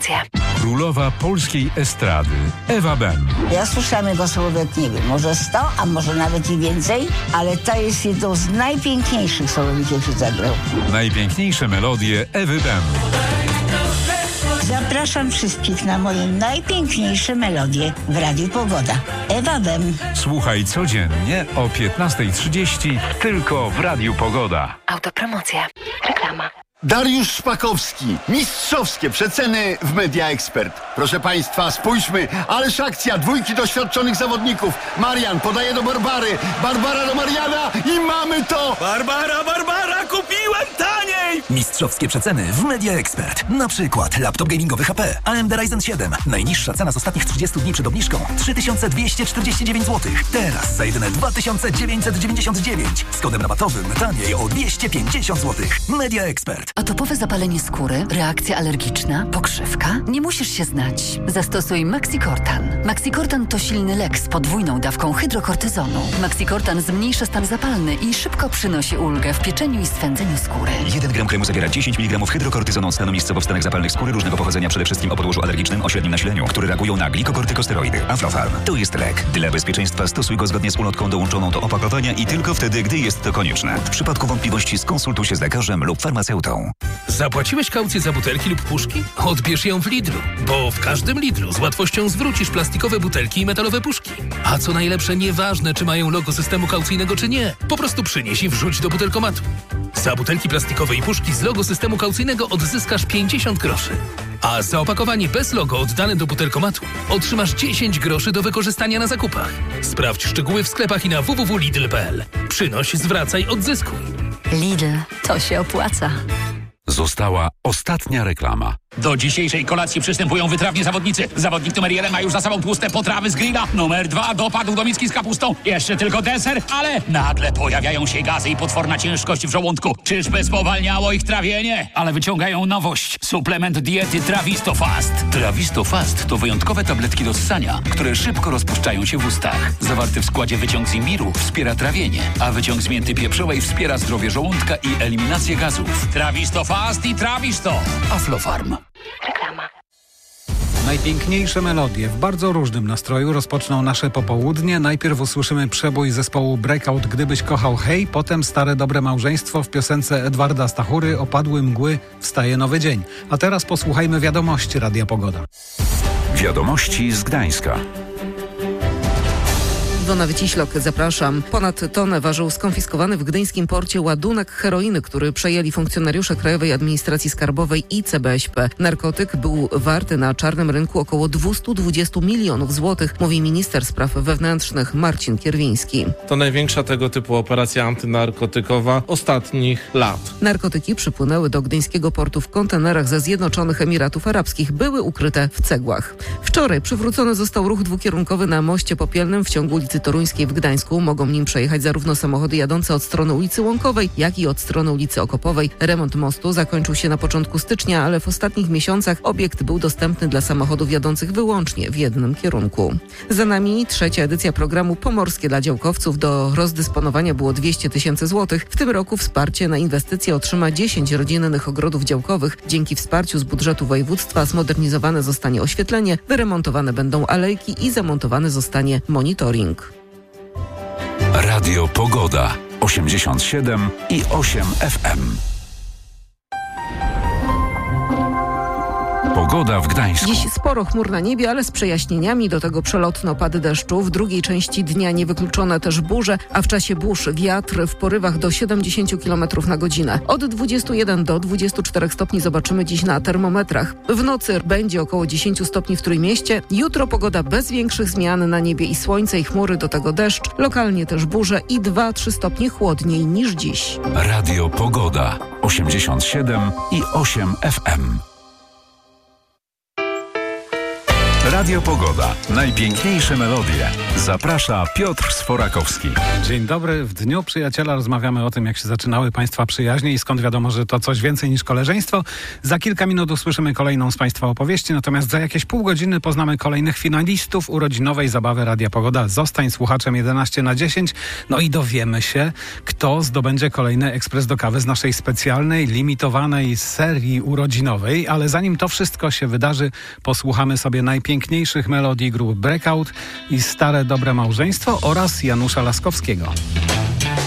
Autopromocja. Królowa polskiej estrady Ewa Ben. Ja słyszałam jego słówek, nie wiem, może 100, a może nawet i więcej, ale to jest jedną z najpiękniejszych słówek, jakie zagrał. Najpiękniejsze melodie Ewy Ben. Zapraszam wszystkich na moje najpiękniejsze melodie w Radiu Pogoda. Ewa Ben. Słuchaj codziennie o 15:30 tylko w Radiu Pogoda. Autopromocja. Reklama. Dariusz Szpakowski. Mistrzowskie przeceny w Media Expert. Proszę Państwa, spójrzmy. Ależ akcja, dwójki doświadczonych zawodników. Marian podaje do Barbary. Barbara do Mariana i mamy to! Barbara, kupiłem taniej! Mistrzowskie przeceny w Media Expert. Na przykład laptop gamingowy HP AMD Ryzen 7. Najniższa cena z ostatnich 30 dni przed obniżką 3249 zł. Teraz za jedyne 2999. Z kodem rabatowym taniej o 250 zł. Media Expert. Atopowe zapalenie skóry, reakcja alergiczna, pokrzywka? Nie musisz się znać. Zastosuj Maxicortan. Maxicortan to silny lek z podwójną dawką hydrokortyzonu. Maxicortan zmniejsza stan zapalny i szybko przynosi ulgę w pieczeniu i swędzeniu skóry. 1 gram kremu zawiera 10 mg hydrokortyzonu od stanu miejscowo w stanach zapalnych skóry różnego pochodzenia, przede wszystkim o podłożu alergicznym o średnim nasileniu, które reagują na glikokortykosteroidy. Aflofarm. To jest lek. Dla bezpieczeństwa stosuj go zgodnie z ulotką dołączoną do opakowania i tylko wtedy, gdy jest to konieczne. W przypadku wątpliwości skonsultuj się z lekarzem lub farmaceutą. Zapłaciłeś kaucję za butelki lub puszki? Odbierz ją w Lidlu, bo w każdym Lidlu z łatwością zwrócisz plastikowe butelki i metalowe puszki. A co najlepsze, nieważne czy mają logo systemu kaucyjnego czy nie, po prostu przynieś i wrzuć do butelkomatu. Za butelki plastikowe i puszki z logo systemu kaucyjnego odzyskasz 50 groszy. A za opakowanie bez logo oddane do butelkomatu otrzymasz 10 groszy do wykorzystania na zakupach. Sprawdź szczegóły w sklepach i na www.lidl.pl. Przynoś, zwracaj, odzyskuj. Lidl, to się opłaca. Została ostatnia reklama. Do dzisiejszej kolacji przystępują wytrawni zawodnicy. Zawodnik numer 1 ma już za sobą tłuste potrawy z grilla. Numer 2 dopadł do miski z kapustą. Jeszcze tylko deser, ale nagle pojawiają się gazy i potworna ciężkość w żołądku. Czyżby spowalniało ich trawienie? Ale wyciągają nowość. Suplement diety Trawisto Fast. Trawisto Fast to wyjątkowe tabletki do ssania, które szybko rozpuszczają się w ustach. Zawarty w składzie wyciąg z imbiru wspiera trawienie, a wyciąg z mięty pieprzowej wspiera zdrowie żołądka i eliminację gazów. Trawisto Fast i Trawisto. Aflofarm. Reklama. Najpiękniejsze melodie w bardzo różnym nastroju rozpoczną nasze popołudnie. Najpierw usłyszymy przebój zespołu Breakout Gdybyś kochał hej, potem Stare dobre małżeństwo w piosence Edwarda Stachury Opadły mgły, wstaje nowy dzień. A teraz posłuchajmy wiadomości Radia Pogoda. Wiadomości z Gdańska. Iwona Wyciślok, zapraszam. Ponad tonę ważył skonfiskowany w gdyńskim porcie ładunek heroiny, który przejęli funkcjonariusze Krajowej Administracji Skarbowej i CBŚP. Narkotyk był warty na czarnym rynku około 220 milionów złotych, mówi minister spraw wewnętrznych Marcin Kierwiński. To największa tego typu operacja antynarkotykowa ostatnich lat. Narkotyki przypłynęły do gdyńskiego portu w kontenerach ze Zjednoczonych Emiratów Arabskich. Były ukryte w cegłach. Wczoraj przywrócony został ruch dwukierunkowy na moście Popielnym w ciągu ulicy Toruńskiej w Gdańsku. Mogą nim przejechać zarówno samochody jadące od strony ulicy Łąkowej, jak i od strony ulicy Okopowej. Remont mostu zakończył się na początku stycznia, ale w ostatnich miesiącach obiekt był dostępny dla samochodów jadących wyłącznie w jednym kierunku. Za nami trzecia edycja programu Pomorskie dla działkowców. Do rozdysponowania było 200 000 złotych. W tym roku wsparcie na inwestycje otrzyma 10 rodzinnych ogrodów działkowych. Dzięki wsparciu z budżetu województwa zmodernizowane zostanie oświetlenie, wyremontowane będą alejki i zamontowany zostanie monitoring. Radio Pogoda 87,8 FM. Pogoda w Gdańsku. Dziś sporo chmur na niebie, ale z przejaśnieniami, do tego przelotne opady deszczu. W drugiej części dnia niewykluczone też burze, a w czasie burz wiatr w porywach do 70 km na godzinę. Od 21 do 24 stopni zobaczymy dziś na termometrach. W nocy będzie około 10 stopni w Trójmieście. Jutro pogoda bez większych zmian, na niebie i słońce i chmury, do tego deszcz. Lokalnie też burze i 2-3 stopnie chłodniej niż dziś. Radio Pogoda 87,8 FM. Radio Pogoda. Najpiękniejsze melodie. Zaprasza Piotr Sforakowski. Dzień dobry. W Dniu Przyjaciela rozmawiamy o tym, jak się zaczynały Państwa przyjaźnie i skąd wiadomo, że to coś więcej niż koleżeństwo. Za kilka minut usłyszymy kolejną z Państwa opowieści, natomiast za jakieś pół godziny poznamy kolejnych finalistów urodzinowej zabawy Radia Pogoda. Zostań słuchaczem 11/10. No i dowiemy się, kto zdobędzie kolejny ekspres do kawy z naszej specjalnej, limitowanej serii urodzinowej. Ale zanim to wszystko się wydarzy, posłuchamy sobie najpiękniejszych melodii grup Breakout i Stare Dobre Małżeństwo oraz Janusza Laskowskiego.